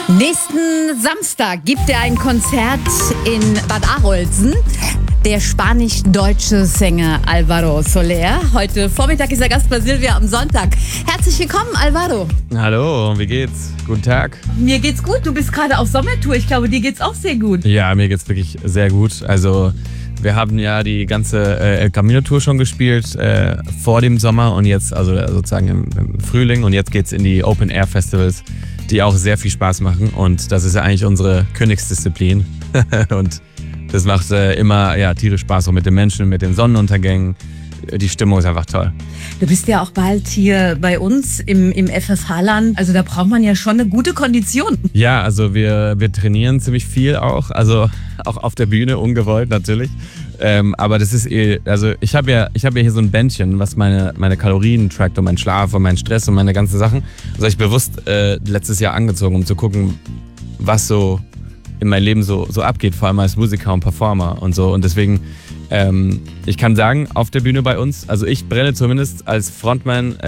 Nächsten Samstag gibt er ein Konzert in Bad Arolsen. Der spanisch-deutsche Sänger Álvaro Soler. Heute Vormittag ist er Gast bei Silvia am Sonntag. Herzlich willkommen, Álvaro. Hallo, wie geht's? Guten Tag. Mir geht's gut, du bist gerade auf Sommertour. Ich glaube, dir geht's auch sehr gut. Ja, mir geht's wirklich sehr gut. Also wir haben ja die ganze El Camino-Tour schon gespielt vor dem Sommer und jetzt, also sozusagen im Frühling, und jetzt geht's in die Open-Air-Festivals, die auch sehr viel Spaß machen, und das ist ja eigentlich unsere Königsdisziplin und das macht immer tierisch Spaß, auch mit den Menschen, mit den Sonnenuntergängen. Die Stimmung ist einfach toll. Du bist ja auch bald hier bei uns im FFH-Land. Also da braucht man ja schon eine gute Kondition. Ja, also wir trainieren ziemlich viel auch. Also auch auf der Bühne, ungewollt natürlich. Aber das ist also ich habe ja hier so ein Bändchen, was meine Kalorien trackt und meinen Schlaf und meinen Stress und meine ganzen Sachen. Das habe ich bewusst letztes Jahr angezogen, um zu gucken, was so in meinem Leben so abgeht, vor allem als Musiker und Performer und so. Und deswegen, ich kann sagen, auf der Bühne bei uns, also ich brenne zumindest als Frontman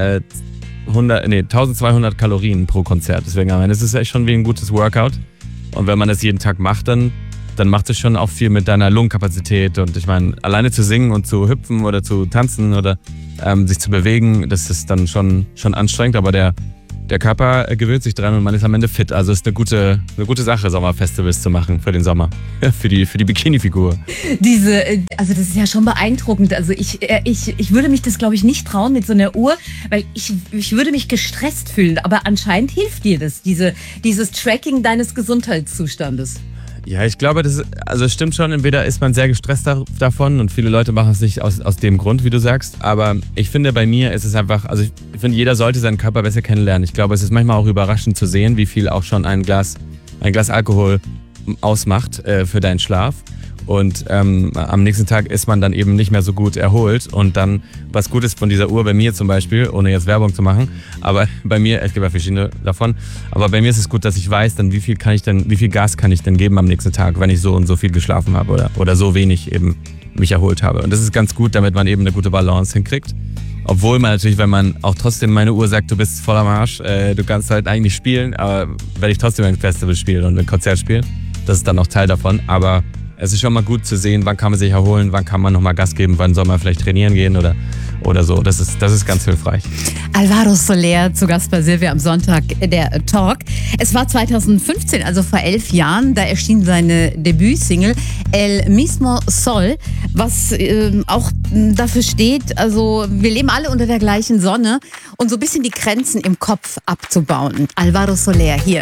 1200 Kalorien pro Konzert. Deswegen, das ist echt schon wie ein gutes Workout. Und wenn man das jeden Tag macht, dann macht es schon auch viel mit deiner Lungenkapazität. Und ich meine, alleine zu singen und zu hüpfen oder zu tanzen oder sich zu bewegen, das ist dann schon anstrengend, aber der Körper gewöhnt sich dran und man ist am Ende fit. Also ist eine gute Sache, Sommerfestivals zu machen für den Sommer. für die Bikini-Figur. Also das ist ja schon beeindruckend. Also ich würde mich das, glaube ich, nicht trauen mit so einer Uhr, weil ich würde mich gestresst fühlen. Aber anscheinend hilft dir das, dieses Tracking deines Gesundheitszustandes. Ja, ich glaube, es stimmt schon. Entweder ist man sehr gestresst davon und viele Leute machen es nicht aus dem Grund, wie du sagst. Aber ich finde, bei mir ist es einfach, also ich finde, jeder sollte seinen Körper besser kennenlernen. Ich glaube, es ist manchmal auch überraschend zu sehen, wie viel auch schon ein Glas Alkohol ausmacht für deinen Schlaf. Und am nächsten Tag ist man dann eben nicht mehr so gut erholt. Und dann, was gut ist von dieser Uhr bei mir zum Beispiel, ohne jetzt Werbung zu machen, aber bei mir, es gibt ja verschiedene davon, aber bei mir ist es gut, dass ich weiß, dann wie viel Gas kann ich denn geben am nächsten Tag, wenn ich so und so viel geschlafen habe oder so wenig eben mich erholt habe. Und das ist ganz gut, damit man eben eine gute Balance hinkriegt. Obwohl man natürlich, wenn man auch trotzdem meine Uhr sagt, du bist voll am Arsch, du kannst halt eigentlich spielen, aber wenn ich trotzdem ein Festival spiele und ein Konzert spiele, das ist dann auch Teil davon, aber es ist schon mal gut zu sehen, wann kann man sich erholen, wann kann man nochmal Gas geben, wann soll man vielleicht trainieren gehen oder so. Das ist ganz hilfreich. Álvaro Soler zu Gast bei Silvia am Sonntag, der Talk. Es war 2015, also vor 11 Jahren, da erschien seine Debütsingle El Mismo Sol, was auch dafür steht, also wir leben alle unter der gleichen Sonne und so ein bisschen die Grenzen im Kopf abzubauen. Álvaro Soler hier.